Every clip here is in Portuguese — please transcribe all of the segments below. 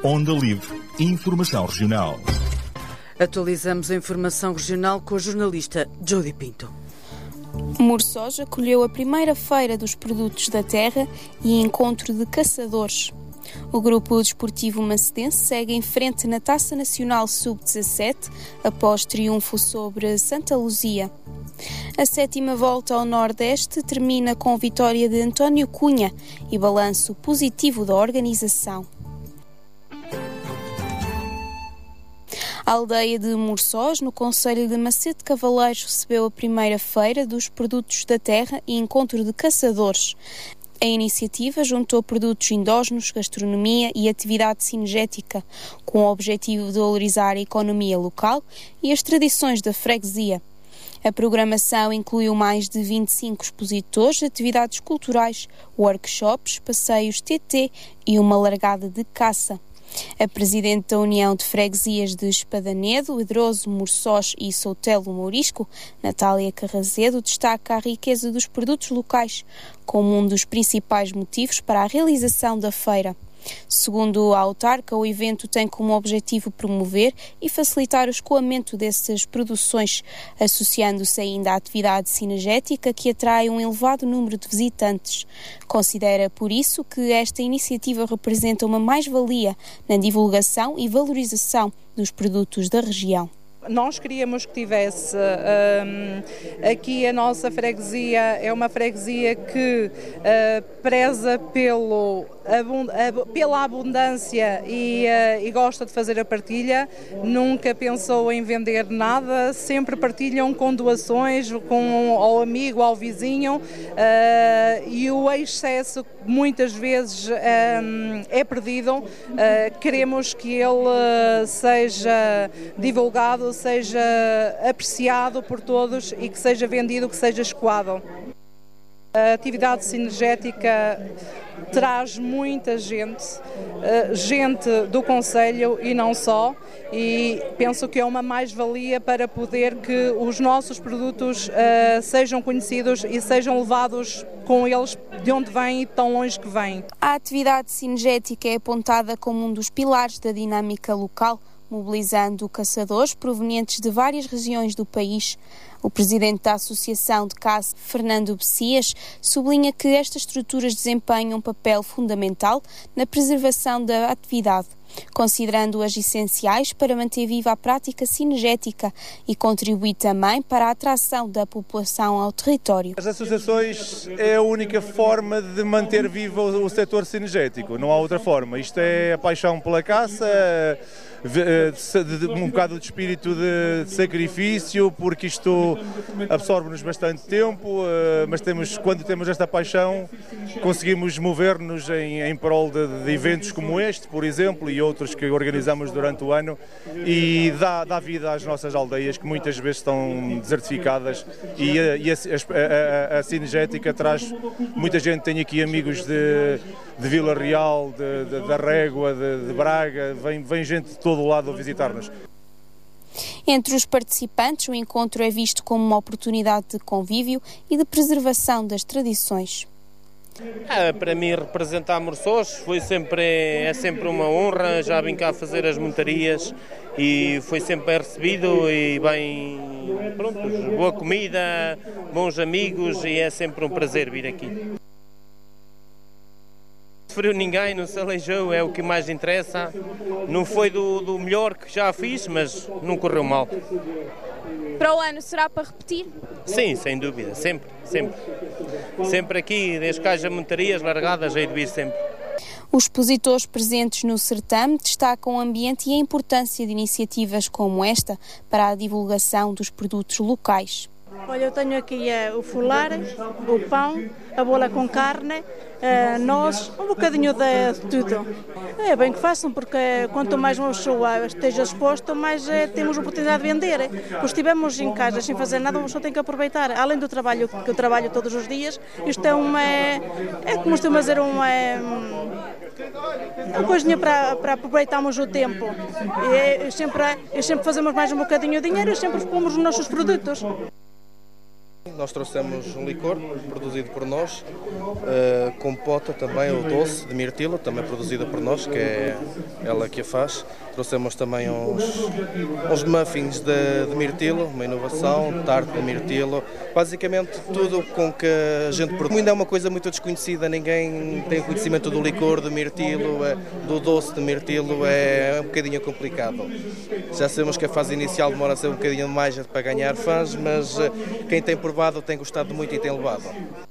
Onda Livre. Informação regional. Atualizamos a informação regional com a jornalista Jody Pinto. Morçós acolheu a primeira feira dos produtos da terra e encontro de caçadores. O grupo desportivo macedense segue em frente na Taça Nacional Sub-17 após triunfo sobre Santa Luzia. A 7ª volta ao Nordeste termina com vitória de António Cunha e balanço positivo da organização. A aldeia de Morçós, no concelho de Macedo de Cavaleiros, recebeu a primeira feira dos produtos da terra e encontro de caçadores. A iniciativa juntou produtos endógenos, gastronomia e atividade cinegética, com o objetivo de valorizar a economia local e as tradições da freguesia. A programação incluiu mais de 25 expositores, atividades culturais, workshops, passeios TT e uma largada de caça. A presidente da União de Freguesias de Espadanedo, Edroso, Morçós e Soutelo Mourisco, Natália Carrazedo, destaca a riqueza dos produtos locais como um dos principais motivos para a realização da feira. Segundo a autarca, o evento tem como objetivo promover e facilitar o escoamento dessas produções, associando-se ainda à atividade cinegética que atrai um elevado número de visitantes. Considera, por isso, que esta iniciativa representa uma mais-valia na divulgação e valorização dos produtos da região. Nós queríamos que tivesse aqui a nossa freguesia, é uma freguesia que preza pela abundância e gosta de fazer a partilha, nunca pensou em vender nada, sempre partilham com doações, ao amigo, ao vizinho, e o excesso muitas vezes é perdido. Queremos que ele seja divulgado, seja apreciado por todos e que seja vendido, que seja escoado. A atividade cinegética traz muita gente do concelho e não só, e penso que é uma mais-valia para poder que os nossos produtos sejam conhecidos e sejam levados com eles de onde vêm e tão longe que vêm. A atividade cinegética é apontada como um dos pilares da dinâmica local, mobilizando caçadores provenientes de várias regiões do país. O presidente da Associação de Caça, Fernando Bessias, sublinha que estas estruturas desempenham um papel fundamental na preservação da atividade, considerando-as essenciais para manter viva a prática cinegética e contribuir também para a atração da população ao território. As associações é a única forma de manter vivo o setor cinegético, não há outra forma. Isto é a paixão pela caça, um bocado de espírito de sacrifício, porque isto absorve-nos bastante tempo, mas quando temos esta paixão conseguimos mover-nos em prol de eventos como este, por exemplo, e outros que organizamos durante o ano, e dá vida às nossas aldeias que muitas vezes estão desertificadas, e a cinegética traz muita gente. Tenho aqui amigos de Vila Real, da Régua, de Braga, vem gente de todo o lado a visitar-nos. Entre os participantes, o encontro é visto como uma oportunidade de convívio e de preservação das tradições. Para mim, representar Morçós é sempre uma honra. Já vim cá fazer as montarias e foi sempre bem recebido e boa comida, bons amigos, e é sempre um prazer vir aqui. Não feriu ninguém, não se aleijou, é o que mais interessa. Não foi do melhor que já fiz, mas não correu mal. Para o ano será para repetir? Sim, sem dúvida, sempre. Sempre aqui, desde que haja montarias largadas, hei de vir sempre. Os expositores presentes no certame destacam o ambiente e a importância de iniciativas como esta para a divulgação dos produtos locais. Olha, eu tenho aqui o fular, o pão, a bola com carne, nós, um bocadinho de tudo. É bem que façam, porque quanto mais uma pessoa esteja exposta, mais temos a oportunidade de vender. Porque estivemos em casa sem fazer nada, uma pessoa tem que aproveitar. Além do trabalho que eu trabalho todos os dias, isto é como estou a dizer, uma coisinha para aproveitarmos o tempo. E sempre fazemos mais um bocadinho de dinheiro e sempre pomos os nossos produtos. Nós trouxemos um licor produzido por nós, compota também, o doce de mirtilo, também produzida por nós, que é ela que a faz. Trouxemos também uns muffins de mirtilo, uma inovação, tarte de mirtilo, basicamente tudo com que a gente produz. Ainda é uma coisa muito desconhecida, ninguém tem conhecimento do licor de mirtilo, do doce de mirtilo, é um bocadinho complicado. Já sabemos que a fase inicial demora a ser um bocadinho mais para ganhar fãs, mas quem tem provado tem gostado muito e tem levado.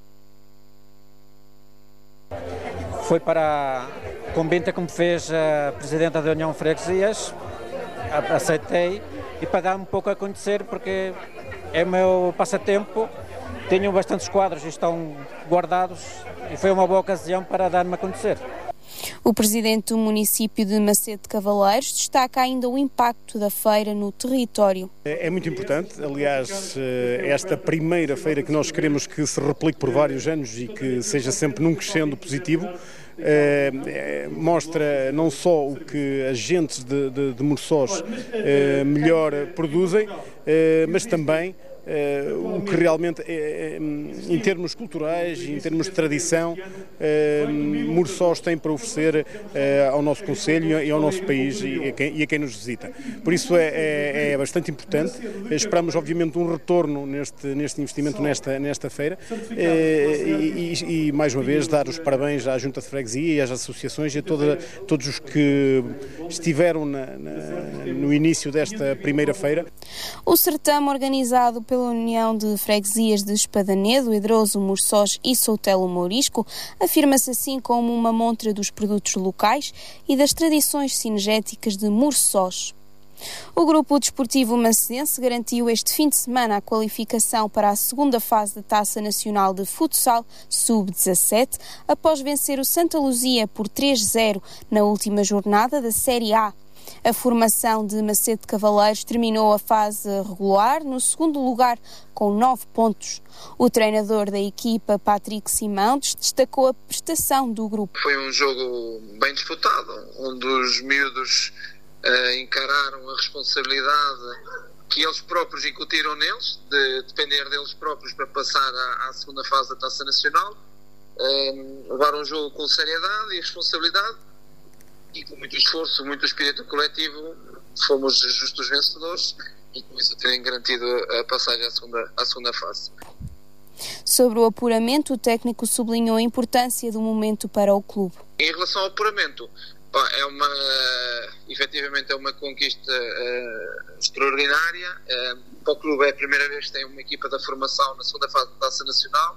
Foi para a convite que me fez a Presidenta da União de Freguesias, aceitei e para dar um pouco a conhecer, porque é o meu passatempo, tenho bastantes quadros e estão guardados e foi uma boa ocasião para dar-me a conhecer. O presidente do município de Macedo de Cavaleiros destaca ainda o impacto da feira no território. É muito importante, aliás, esta primeira feira que nós queremos que se replique por vários anos e que seja sempre num crescendo positivo, mostra não só o que agentes de Morçós melhor produzem, mas também o que realmente, em termos culturais, em termos de tradição, Morçós tem para oferecer ao nosso concelho e ao nosso país e a quem nos visita. Por isso é bastante importante. Esperamos, obviamente, um retorno neste investimento, nesta feira e, mais uma vez, dar os parabéns à Junta de Freguesia e às associações e a todos os que estiveram no início desta primeira feira. O certame, organizado pela União de Freguesias de Espadanedo, Edroso, Morçós e Soutelo Mourisco, afirma-se assim como uma montra dos produtos locais e das tradições cinegéticas de Morçós. O grupo desportivo macedense garantiu este fim de semana a qualificação para a segunda fase da Taça Nacional de Futsal Sub-17, após vencer o Santa Luzia por 3-0 na última jornada da Série A. A formação de Macedo de Cavaleiros terminou a fase regular no segundo lugar com 9 pontos. O treinador da equipa, Patrick Simão, destacou a prestação do grupo. Foi um jogo bem disputado, onde os miúdos encararam a responsabilidade que eles próprios incutiram neles, de depender deles próprios para passar à segunda fase da Taça Nacional. Levaram um jogo com seriedade e responsabilidade, e com muito esforço, muito espírito coletivo, fomos justos vencedores e com isso terem garantido a passagem à segunda fase. Sobre o apuramento, o técnico sublinhou a importância do momento para o clube. Em relação ao apuramento, efetivamente é uma conquista extraordinária. Para o clube é a primeira vez que tem uma equipa da formação na segunda fase da Taça Nacional.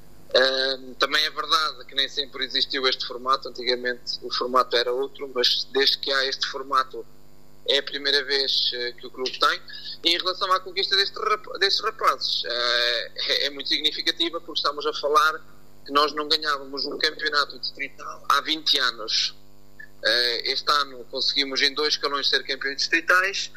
Também é verdade que nem sempre existiu este formato. Antigamente o formato era outro, mas desde que há este formato é a primeira vez que o clube tem. E em relação à conquista destes rapazes, é muito significativa, porque estamos a falar que nós não ganhávamos um campeonato distrital há 20 anos. Este ano conseguimos em 2 escalões ser campeões distritais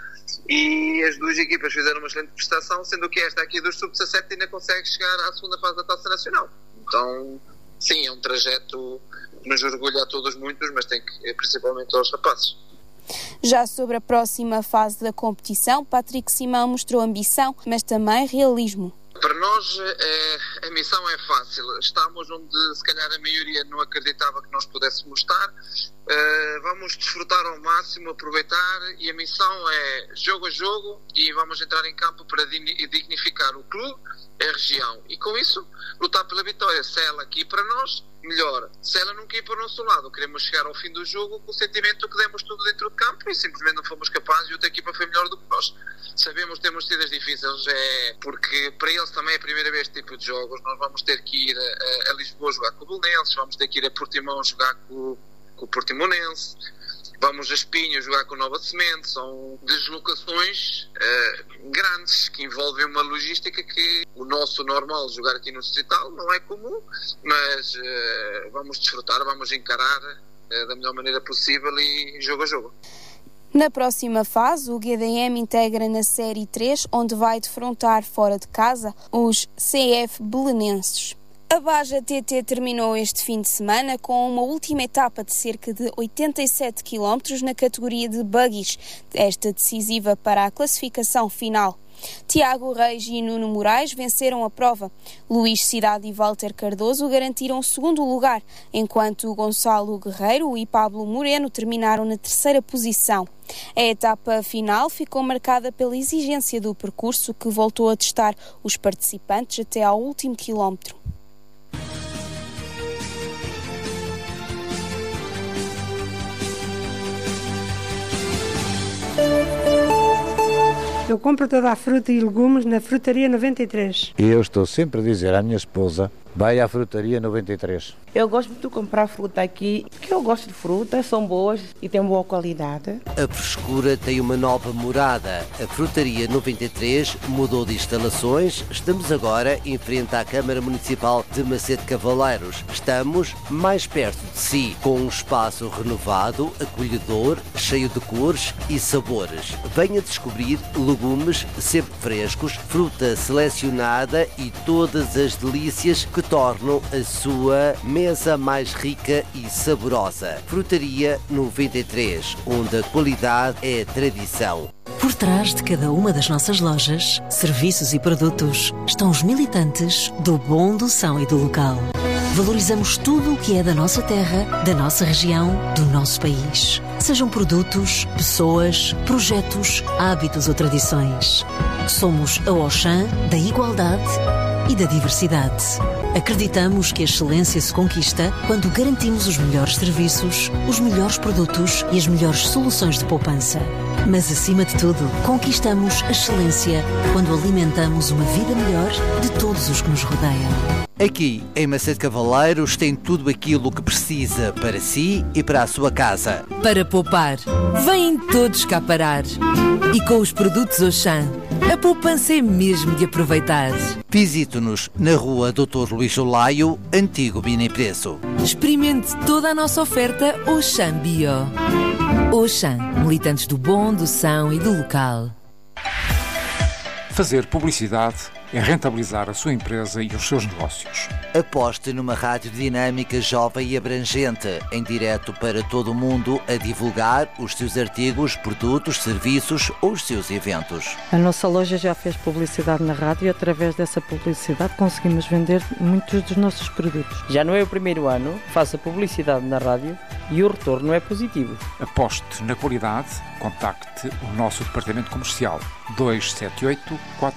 e as duas equipas fizeram uma excelente prestação, sendo que esta aqui dos Sub-17 ainda consegue chegar à segunda fase da Taça Nacional. Então, sim, é um trajeto que nos orgulha a todos muitos, mas tem que, principalmente aos rapazes. Já sobre a próxima fase da competição, Patrick Simão mostrou ambição, mas também realismo. Para nós a missão é fácil, estamos onde se calhar a maioria não acreditava que nós pudéssemos estar, vamos desfrutar ao máximo, aproveitar, e a missão é jogo a jogo e vamos entrar em campo para dignificar o clube, a região, e com isso lutar pela vitória. Se ela aqui para nós, melhor. Se ela não cair para o nosso lado, queremos chegar ao fim do jogo com o sentimento que demos tudo dentro de campo e simplesmente não fomos capazes e outra equipa foi melhor do que nós. Sabemos que temos tidas difíceis, porque para eles também é a primeira vez este tipo de jogos. Nós vamos ter que ir a Lisboa jogar com o Belenenses, vamos ter que ir a Portimão jogar com o Portimonense, vamos a Espinho jogar com o Nova Semente. São deslocações grandes que envolvem uma logística que o nosso normal jogar aqui no distrital não é comum, mas vamos desfrutar, vamos encarar da melhor maneira possível e jogo a jogo. Na próxima fase, o GDM integra na Série 3, onde vai defrontar fora de casa os CF Belenenses. A Baja TT terminou este fim de semana com uma última etapa de cerca de 87 km na categoria de buggies, esta decisiva para a classificação final. Tiago Reis e Nuno Moraes venceram a prova. Luís Cidade e Walter Cardoso garantiram o segundo lugar, enquanto Gonçalo Guerreiro e Pablo Moreno terminaram na terceira posição. A etapa final ficou marcada pela exigência do percurso, que voltou a testar os participantes até ao último quilómetro. Eu compro toda a fruta e legumes na Frutaria 93. E eu estou sempre a dizer à minha esposa, vai à Frutaria 93. Eu gosto de comprar fruta aqui, porque eu gosto de frutas, são boas e têm boa qualidade. A frescura tem uma nova morada. A Frutaria 93 mudou de instalações. Estamos agora em frente à Câmara Municipal de Macedo Cavaleiros. Estamos mais perto de si, com um espaço renovado, acolhedor, cheio de cores e sabores. Venha descobrir legumes sempre frescos, fruta selecionada e todas as delícias que tornam a sua mesa mais rica e saborosa. Frutaria 93, onde a qualidade é tradição. Por trás de cada uma das nossas lojas, serviços e produtos estão os militantes do bom, do são e do local. Valorizamos tudo o que é da nossa terra, da nossa região, do nosso país. Sejam produtos, pessoas, projetos, hábitos ou tradições. Somos a Auchan da igualdade e da diversidade. Acreditamos que a excelência se conquista quando garantimos os melhores serviços, os melhores produtos e as melhores soluções de poupança. Mas, acima de tudo, conquistamos a excelência quando alimentamos uma vida melhor de todos os que nos rodeiam. Aqui, em Macedo Cavaleiros, tem tudo aquilo que precisa para si e para a sua casa. Para poupar, vêm todos cá parar. E com os produtos Auchan, a poupança é mesmo de aproveitar. Visite-nos na rua Dr. Luís Olaio, antigo Binapreço. Experimente toda a nossa oferta Auchan Bio. Auchan, militantes do bom, do são e do local. Fazer publicidade é rentabilizar a sua empresa e os seus negócios. Aposte numa rádio dinâmica, jovem e abrangente, em direto para todo o mundo, a divulgar os seus artigos, produtos, serviços ou os seus eventos. A nossa loja já fez publicidade na rádio e através dessa publicidade conseguimos vender muitos dos nossos produtos. Já não é o primeiro ano, faça publicidade na rádio e o retorno é positivo. Aposte na qualidade, contacte o nosso departamento comercial 278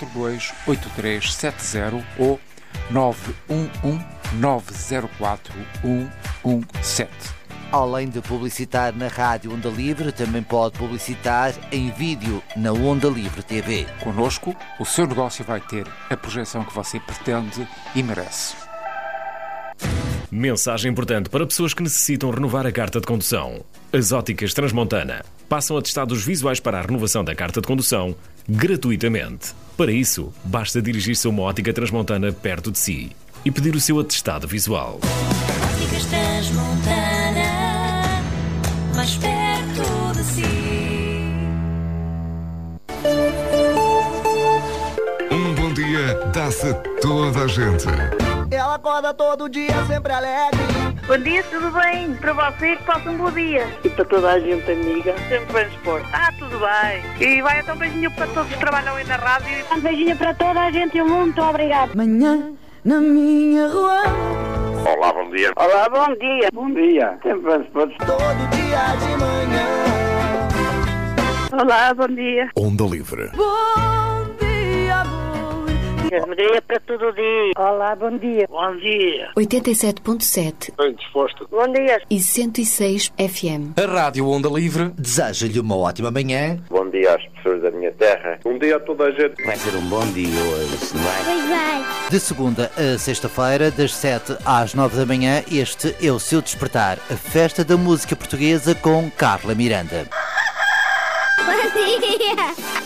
428370 ou 911 904 117. Além de publicitar na Rádio Onda Livre, também pode publicitar em vídeo na Onda Livre TV. Connosco, o seu negócio vai ter a projeção que você pretende e merece. Mensagem importante para pessoas que necessitam renovar a carta de condução. As óticas Transmontana passam atestados visuais para a renovação da carta de condução gratuitamente. Para isso, basta dirigir-se a uma ótica Transmontana perto de si e pedir o seu atestado visual. Óticas Transmontana, mais perto de si. Um bom dia dá-se a toda a gente. Ela acorda todo dia sempre alegre. Bom dia, tudo bem? Para você que passa um bom dia. E para toda a gente amiga. Sempre bem dispor. Tudo bem. E vai então um beijinho para todos que trabalham aí na rádio. Um beijinho para toda a gente e muito obrigado. Manhã na minha rua. Olá, bom dia. Olá, bom dia. Bom dia. Sempre bem dispor. Todo dia de manhã. Olá, bom dia. Onda Livre. Bom dia, bom dia para todo dia. Olá, bom dia. Bom dia. 87.7. Bem disposto. Bom dia. E 106 FM. A Rádio Onda Livre deseja-lhe uma ótima manhã. Bom dia às pessoas da minha terra. Bom dia a toda a gente. Vai ser um bom dia hoje, não é? Pois vai. De segunda a sexta-feira, das 7 às 9 da manhã, este é o seu Despertar, a festa da música portuguesa com Carla Miranda. Bom dia.